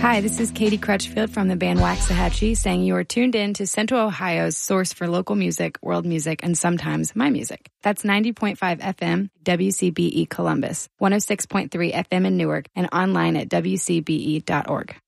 Hi, this is Katie Crutchfield from the band Waxahachie saying you are tuned in to Central Ohio's source for local music, world music, and sometimes my music. That's 90.5 FM, WCBE Columbus, 106.3 FM in Newark, and online at WCBE.org.